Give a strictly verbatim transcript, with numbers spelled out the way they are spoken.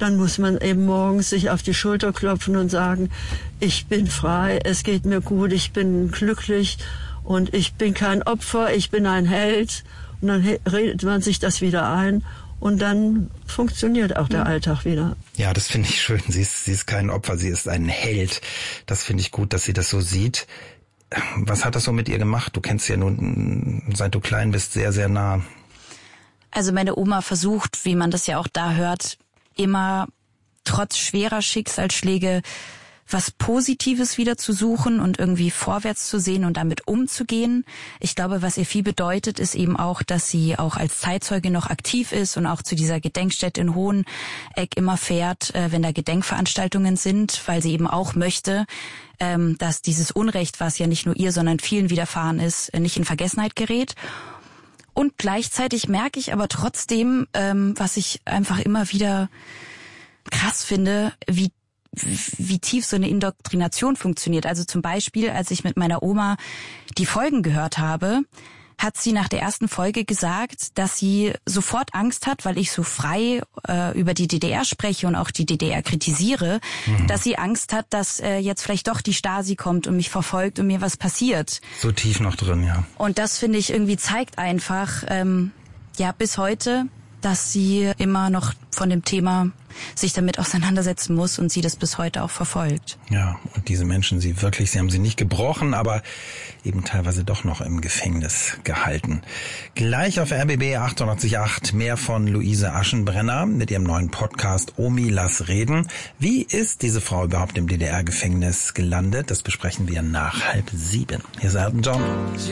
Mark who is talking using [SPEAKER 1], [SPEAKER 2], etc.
[SPEAKER 1] dann muss man eben morgens sich auf die Schulter klopfen und sagen, ich bin frei, es geht mir gut, ich bin glücklich und ich bin kein Opfer, ich bin ein Held. Und dann redet man sich das wieder ein und dann funktioniert auch der Alltag wieder.
[SPEAKER 2] Ja, das finde ich schön. Sie ist, sie ist kein Opfer, sie ist ein Held. Das finde ich gut, dass sie das so sieht. Was hat das so mit ihr gemacht? Du kennst sie ja nun, seit du klein bist, sehr, sehr nah.
[SPEAKER 3] Also meine Oma versucht, wie man das ja auch da hört, immer trotz schwerer Schicksalsschläge was Positives wieder zu suchen und irgendwie vorwärts zu sehen und damit umzugehen. Ich glaube, was ihr viel bedeutet, ist eben auch, dass sie auch als Zeitzeuge noch aktiv ist und auch zu dieser Gedenkstätte in Hoheneck immer fährt, wenn da Gedenkveranstaltungen sind, weil sie eben auch möchte, dass dieses Unrecht, was ja nicht nur ihr, sondern vielen widerfahren ist, nicht in Vergessenheit gerät. Und gleichzeitig merke ich aber trotzdem, was ich einfach immer wieder krass finde, wie wie tief so eine Indoktrination funktioniert. Also zum Beispiel, als ich mit meiner Oma die Folgen gehört habe, hat sie nach der ersten Folge gesagt, dass sie sofort Angst hat, weil ich so frei äh, über die D D R spreche und auch die D D R kritisiere, mhm. dass sie Angst hat, dass äh, jetzt vielleicht doch die Stasi kommt und mich verfolgt und mir was passiert.
[SPEAKER 2] So tief noch drin, ja.
[SPEAKER 3] Und das, finde ich, irgendwie zeigt einfach, ähm, ja, bis heute, dass sie immer noch von dem Thema sich damit auseinandersetzen muss und sie das bis heute auch verfolgt.
[SPEAKER 2] Ja, und diese Menschen, sie wirklich, sie haben sie nicht gebrochen, aber eben teilweise doch noch im Gefängnis gehalten. Gleich auf R B B achtundachtzig Komma acht mehr von Luise Aschenbrenner mit ihrem neuen Podcast Omi, lass reden. Wie ist diese Frau überhaupt im D D R-Gefängnis gelandet? Das besprechen wir nach halb sieben. Hier ist Elton John.